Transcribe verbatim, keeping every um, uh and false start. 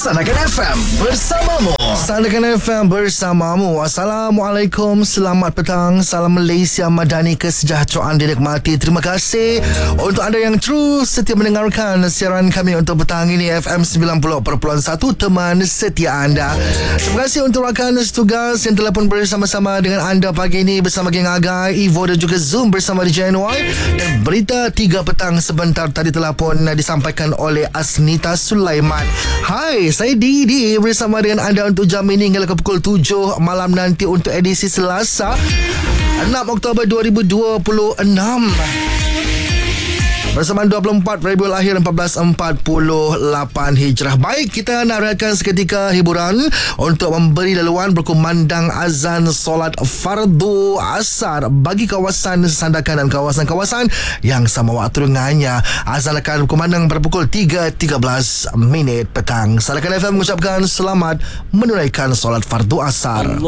Sandakan F M bersamamu. Sandakan F M bersamamu. Assalamualaikum, selamat petang. Salam Malaysia Madani, kesejahteraan dinikmati. Terima kasih untuk anda yang terus setia mendengarkan siaran kami untuk petang ini. F M sembilan puluh perpuluhan satu, teman setia anda. Terima kasih untuk rakan setugas yang telah pun bersama-sama dengan anda pagi ini bersama geng Agai, Evo dan juga Zoom bersama D J N Y. Dan berita tiga petang sebentar tadi telah pun disampaikan oleh Asnita Sulaiman. Hai, saya Didi bersama dengan anda untuk jam ini hingga ke pukul tujuh malam nanti untuk edisi Selasa enam Oktober dua ribu dua puluh enam. Bersama dua puluh empat Rabiul Akhir empat belas empat puluh lapan Hijrah. Baik, kita nak rehatkan seketika hiburan untuk memberi laluan berkumandang azan solat fardu asar bagi kawasan Sandakan dan kawasan-kawasan yang sama waktu dengannya. Azan akan berkumandang pada pukul tiga tiga belas minit petang. Sandakan F M mengucapkan selamat menunaikan solat fardu asar.